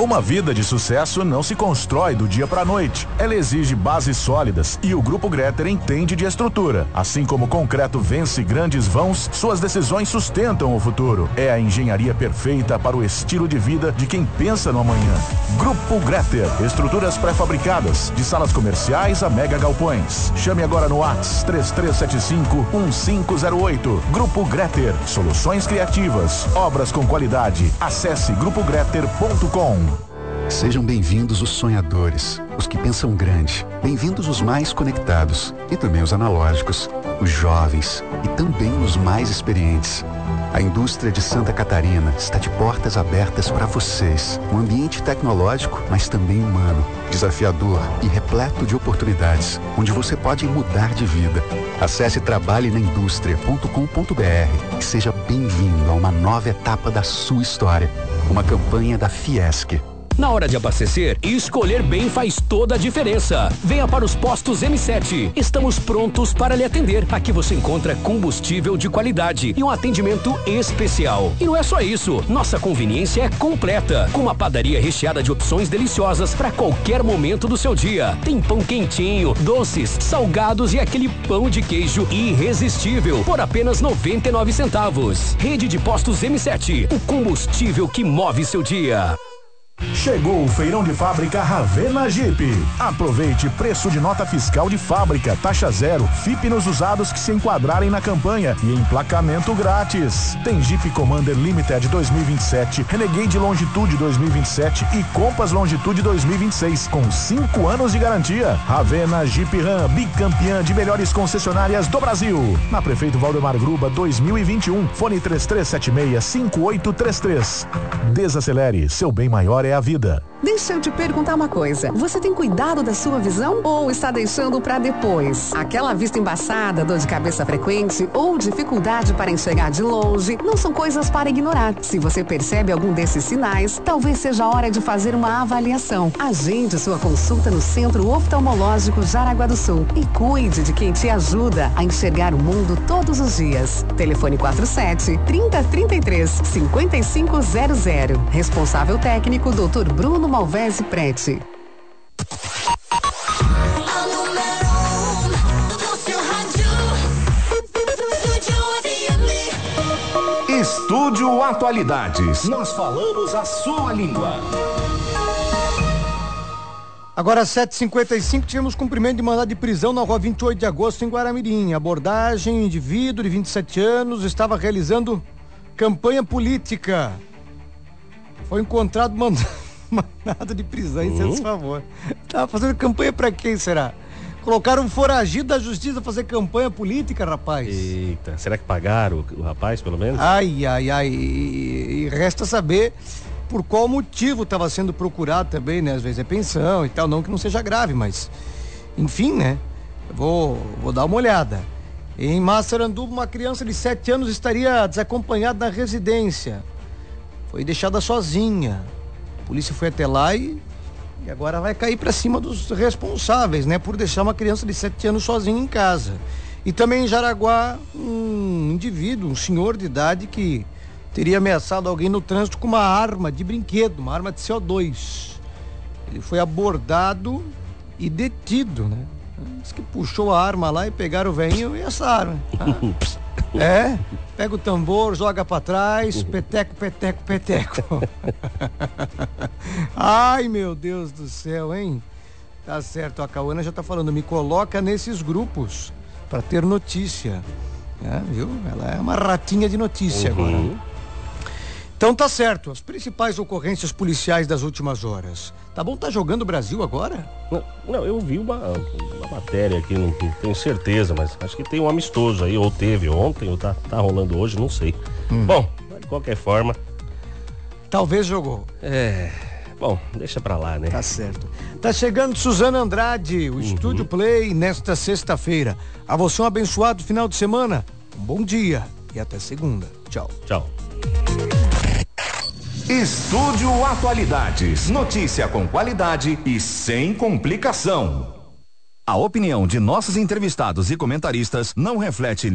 Uma vida de sucesso não se constrói do dia para a noite. Ela exige bases sólidas e o Grupo Greter entende de estrutura. Assim como o concreto vence grandes vãos, suas decisões sustentam o futuro. É a engenharia perfeita para o estilo de vida de quem pensa no amanhã. Grupo Greter, estruturas pré-fabricadas, de salas comerciais a mega galpões. Chame agora no WhatsApp 3375-1508. Grupo Greter, soluções criativas, obras com qualidade. Acesse grupogreter.com. Sejam bem-vindos os sonhadores, os que pensam grande. Bem-vindos os mais conectados e também os analógicos, os jovens e também os mais experientes. A indústria de Santa Catarina está de portas abertas para vocês. Um ambiente tecnológico, mas também humano, desafiador e repleto de oportunidades, onde você pode mudar de vida. Acesse trabalhenaindustria.com.br e seja bem-vindo a uma nova etapa da sua história. Uma campanha da Fiesc. Na hora de abastecer, escolher bem faz toda a diferença. Venha para os postos M7. Estamos prontos para lhe atender. Aqui você encontra combustível de qualidade e um atendimento especial. E não é só isso. Nossa conveniência é completa, com uma padaria recheada de opções deliciosas para qualquer momento do seu dia. Tem pão quentinho, doces, salgados e aquele pão de queijo irresistível por apenas 99 centavos. Rede de postos M7, o combustível que move seu dia. Chegou o feirão de fábrica Ravena Jeep. Aproveite preço de nota fiscal de fábrica, taxa zero, FIP nos usados que se enquadrarem na campanha e emplacamento grátis. Tem Jeep Commander Limited 2027, Renegade Longitude 2027 e Compass Longitude 2026 com 5 anos de garantia. Ravena Jeep Ram, bicampeã de melhores concessionárias do Brasil. Na Prefeito Valdemar Gruba 2021, fone 3376-5833. Desacelere, seu bem maior é a vida. Deixa eu te perguntar uma coisa. Você tem cuidado da sua visão ou está deixando para depois? Aquela vista embaçada, dor de cabeça frequente ou dificuldade para enxergar de longe não são coisas para ignorar. Se você percebe algum desses sinais, talvez seja a hora de fazer uma avaliação. Agende sua consulta no Centro Oftalmológico Jaraguá do Sul e cuide de quem te ajuda a enxergar o mundo todos os dias. Telefone 47-3033-5500. Responsável técnico Dr. Bruno Malvese Prete. Estúdio Atualidades. Nós falamos a sua língua. Agora, 7h55, tivemos cumprimento de mandado de prisão na rua 28 de agosto, em Guaramirim. Abordagem, indivíduo de 27 anos, estava realizando campanha política. Foi encontrado mandado de prisão, em seu favor. Tava fazendo campanha pra quem, será? Colocaram um foragido da justiça fazer campanha política, rapaz. Eita, será que pagaram o rapaz, pelo menos? Ai. E resta saber por qual motivo estava sendo procurado também, né? Às vezes é pensão e tal, não que não seja grave, mas enfim, né? Vou dar uma olhada. Em Massaranduba, uma criança de 7 anos estaria desacompanhada na residência. Foi deixada sozinha. A polícia foi até lá e agora vai cair para cima dos responsáveis, né? Por deixar uma criança de 7 anos sozinha em casa. E também em Jaraguá, um indivíduo, um senhor de idade que teria ameaçado alguém no trânsito com uma arma de brinquedo, uma arma de CO2. Ele foi abordado e detido, né? Diz que puxou a arma lá e pegaram o velhinho e essa arma. Pega o tambor, joga pra trás, peteco. Ai, meu Deus do céu, hein? Tá certo, a Cauana já tá falando, me coloca nesses grupos pra ter notícia. Viu? Ela é uma ratinha de notícia agora. Então tá certo, as principais ocorrências policiais das últimas horas. Tá bom, tá jogando o Brasil agora? Não, eu vi uma matéria aqui, não tenho certeza, mas acho que tem um amistoso aí, ou teve ontem, ou tá rolando hoje, não sei. Bom, de qualquer forma... Talvez jogou. Bom, deixa pra lá, né? Tá certo. Tá chegando Suzana Andrade, o Estúdio Play, nesta sexta-feira. A você um abençoado final de semana, um bom dia e até segunda. Tchau. Tchau. Estúdio Atualidades. Notícia com qualidade e sem complicação. A opinião de nossos entrevistados e comentaristas não reflete